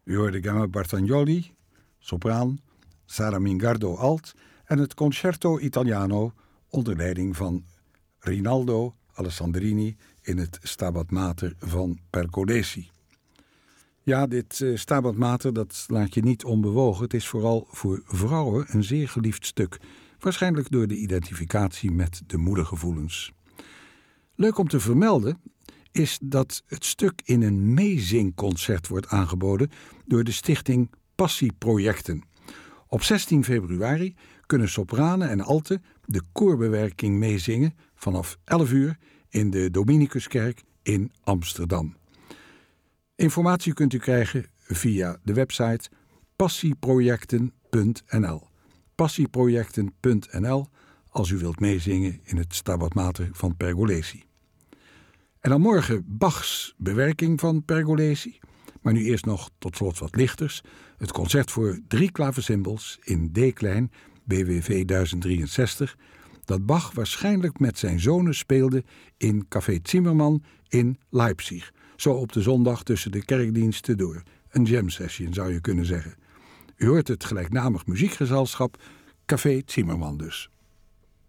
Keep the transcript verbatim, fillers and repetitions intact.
U hoorde Gemma Bartagnoli, sopraan, Sara Mingardo alt en het Concerto Italiano onder leiding van Rinaldo Alessandrini in het Stabat Mater van Pergolesi. Ja, dit uh, Stabat Mater dat laat je niet onbewogen. Het is vooral voor vrouwen een zeer geliefd stuk, waarschijnlijk door de identificatie met de moedergevoelens. Leuk om te vermelden is dat het stuk in een meezingconcert wordt aangeboden door de stichting Passieprojecten. Op zestien februari kunnen sopranen en alten de koorbewerking meezingen vanaf elf uur in de Dominicuskerk in Amsterdam. Informatie kunt u krijgen via de website passieprojecten punt n l. passieprojecten punt n l als u wilt meezingen in het Stabat Mater van Pergolesi. En dan morgen Bachs bewerking van Pergolesi. Maar nu eerst nog tot slot wat lichters. Het concert voor drie klaversymbals in D-klein B W V duizend drieënzestig... dat Bach waarschijnlijk met zijn zonen speelde in Café Zimmermann in Leipzig. Zo op de zondag tussen de kerkdiensten door. Een jam session zou je kunnen zeggen. U hoort het gelijknamig muziekgezelschap Café Zimmermann dus.